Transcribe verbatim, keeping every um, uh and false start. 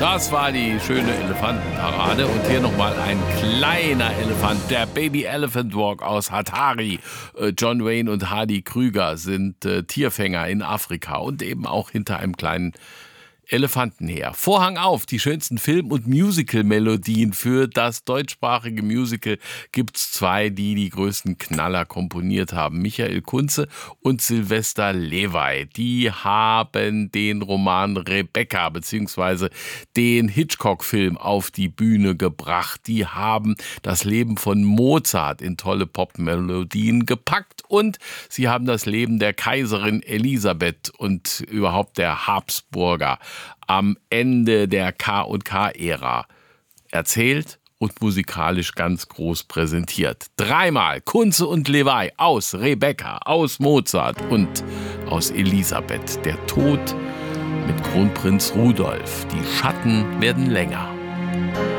Das war die schöne Elefantenparade und hier nochmal ein kleiner Elefant, der Baby Elephant Walk aus Hatari. John Wayne und Hardy Krüger sind äh, Tierfänger in Afrika und eben auch hinter einem kleinen Elefanten her. Vorhang auf, die schönsten Film- und Musical-Melodien für das deutschsprachige Musical gibt's zwei, die die größten Knaller komponiert haben. Michael Kunze und Sylvester Levay. Die haben den Roman Rebecca bzw. den Hitchcock-Film auf die Bühne gebracht. Die haben das Leben von Mozart in tolle Pop-Melodien gepackt und sie haben das Leben der Kaiserin Elisabeth und überhaupt der Habsburger am Ende der K und K-Ära erzählt und musikalisch ganz groß präsentiert. Dreimal Kunze und Levay aus Rebecca, aus Mozart und aus Elisabeth. Der Tod mit Kronprinz Rudolf. Die Schatten werden länger.